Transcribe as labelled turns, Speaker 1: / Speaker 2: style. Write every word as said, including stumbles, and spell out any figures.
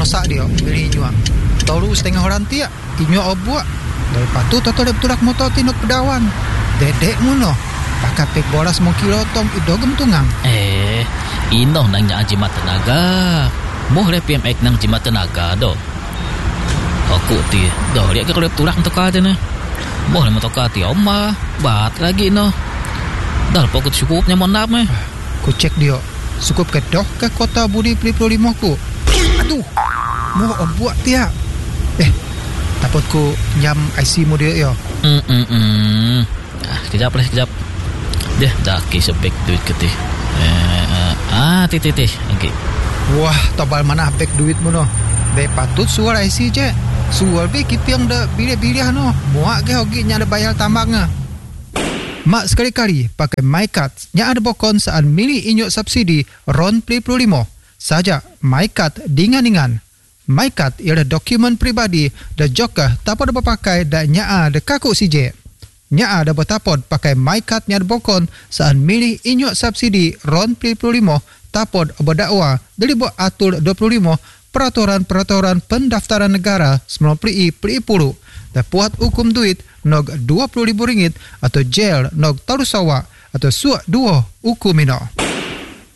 Speaker 1: masak dia beli nyuak tahu setengah orang tiak inyok obuak dari patu toto dep turak motor tinuk pedawan dedek muno pakai pek boras mau kilotong idogem tungang
Speaker 2: eh ino nang nya jimat tenaga moh le P M X nang jimat tenaga do aku ti do dia ke kalau turak untuk kata ne moh le motor kati oma bat lagi no dah pokok cukupnya mon nap meh
Speaker 1: ku cek dia cukup ke doh ke kota Budi Peli Peli lima ku aduh mau obuak tiak eh takut ku nyam I C mu dia yo
Speaker 2: hmm hmm hmm ah kejap lah kejap deh dah ke sebek duit ketih eh uh, ah titih tih okey
Speaker 1: wah tobal mana bek duit mu no be patut suar I C je suar be kipiang da bilih-bilih no muak ke hogi nya ada bayar tambangnya mak sekali-kali pakai MyCard nya ada bokon saan milih inyok subsidi ron Peli Peli lima saja MyCard dingan-dingan MyCard ialah dokumen pribadi dan juga tapod berpakai dan nya ada kaku C J nya ada bertapod pakai MyCard nya ada bokon saan milih inyok subsidi ron Peli Peli lima tapod berdakwa dari buat atur dua puluh lima peraturan-peraturan pendaftaran negara sembilan puluh i peli puluh dan puat hukum duit nog dua puluh ribu ringgit atau jail nog tarusawa atau suak dua hukum ino.